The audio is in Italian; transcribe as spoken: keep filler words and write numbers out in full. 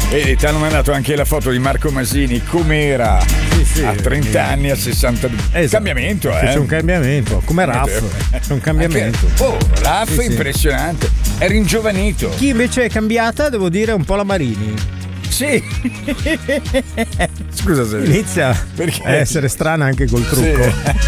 E ti hanno mandato anche la foto di Marco Masini com'era sì, sì, a trenta sì. anni, a sessantadue. Esatto. Cambiamento, eh? C'è un cambiamento, come Raff. C'è un cambiamento. Anche, oh, Raff Sì, sì. impressionante. È ringiovanito. Chi invece è cambiata, devo dire, è un po' la Marini. Sì. Scusa se Inizia perché? a essere strana anche col trucco. Sì.